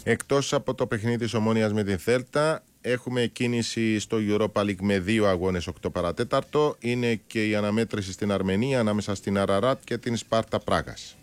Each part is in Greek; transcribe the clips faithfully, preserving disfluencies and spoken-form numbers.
Εκτός από το παιχνίδι της Ομόνοιας με την Θέλτα, έχουμε κίνηση στο Europa League με δύο αγώνες οκτώ παρατέταρτο. Είναι και η αναμέτρηση στην Αρμενία ανάμεσα στην Αραράτ και την Σπάρτα Πράγας.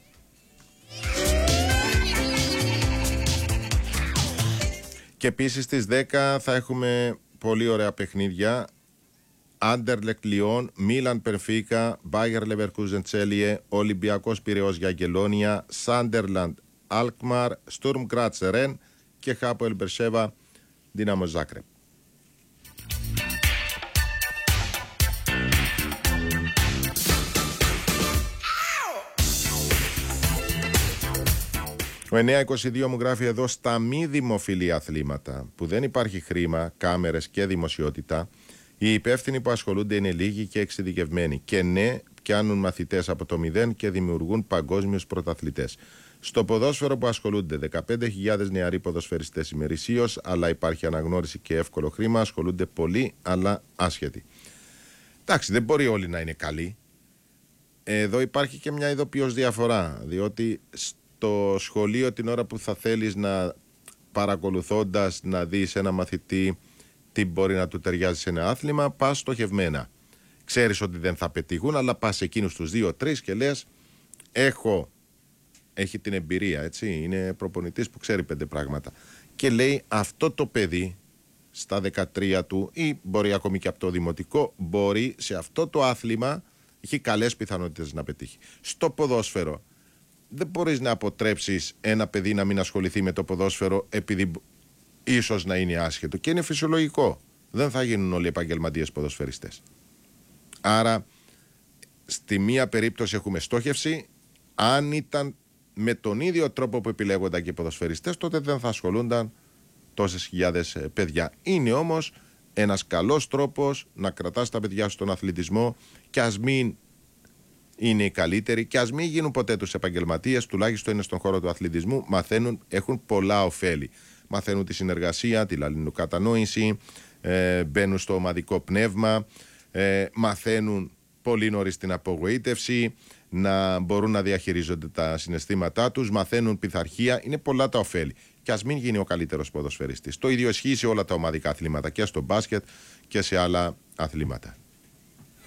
Και επίσης στις δέκα θα έχουμε πολύ ωραία παιχνίδια. Άντερλεκτ Λιόν, Μίλαν Περφίκα, Μπάγερ Λεβερκούζεν Τσέλιε, Ολυμπιακός Πειραιώς Γιαγγελόνια, Σάντερλαντ Αλκμαρ, Στουρμ Γκράτς Ρεν και Χάποελ Μπερσέβα Δίναμο Ζάκρεπ. Ο εννιά είκοσι δύο μου γράφει εδώ: στα μη δημοφιλή αθλήματα που δεν υπάρχει χρήμα, κάμερες και δημοσιότητα, οι υπεύθυνοι που ασχολούνται είναι λίγοι και εξειδικευμένοι. Και ναι, πιάνουν μαθητές από το μηδέν και δημιουργούν παγκόσμιους πρωταθλητές. Στο ποδόσφαιρο που ασχολούνται δεκαπέντε χιλιάδες νεαροί ποδοσφαιριστές ημερησίως, αλλά υπάρχει αναγνώριση και εύκολο χρήμα, ασχολούνται πολλοί, αλλά άσχετοι. Εντάξει, δεν μπορεί όλοι να είναι καλοί. Εδώ υπάρχει και μια ειδοποιώς διαφορά, διότι στο σχολείο την ώρα που θα θέλεις να παρακολουθώντας να δεις ένα μαθητή τι μπορεί να του ταιριάζει σε ένα άθλημα, πας στοχευμένα. Ξέρεις ότι δεν θα πετύχουν, αλλά πας εκείνους τους δύο τρεις και λες έχω, έχει την εμπειρία, έτσι, είναι προπονητής που ξέρει πέντε πράγματα και λέει αυτό το παιδί στα δεκατρία του ή μπορεί ακόμη και από το δημοτικό, μπορεί σε αυτό το άθλημα, έχει καλές πιθανότητες να πετύχει. Στο ποδόσφαιρο δεν μπορείς να αποτρέψεις ένα παιδί να μην ασχοληθεί με το ποδόσφαιρο επειδή ίσως να είναι άσχετο, και είναι φυσιολογικό. Δεν θα γίνουν όλοι επαγγελματίες ποδοσφαιριστές. Άρα στη μία περίπτωση έχουμε στόχευση. Αν ήταν με τον ίδιο τρόπο που επιλέγονταν και οι ποδοσφαιριστές, τότε δεν θα ασχολούνταν τόσες χιλιάδες παιδιά. Είναι όμως ένας καλός τρόπος να κρατάς τα παιδιά στον αθλητισμό, και ας μην είναι οι καλύτεροι και ας μην γίνουν ποτέ τους επαγγελματίες, τουλάχιστον είναι στον χώρο του αθλητισμού, μαθαίνουν, έχουν πολλά ωφέλη. Μαθαίνουν τη συνεργασία, τη αλληλοκατανόηση, ε, μπαίνουν στο ομαδικό πνεύμα, ε, μαθαίνουν πολύ νωρίς την απογοήτευση, να μπορούν να διαχειρίζονται τα συναισθήματά τους, μαθαίνουν πειθαρχία, είναι πολλά τα ωφέλη. Και ας μην γίνει ο καλύτερος ποδοσφαιριστής. Το ίδιο ισχύει σε όλα τα ομαδικά αθλήματα, και στο μπάσκετ και σε άλλα αθλήματα.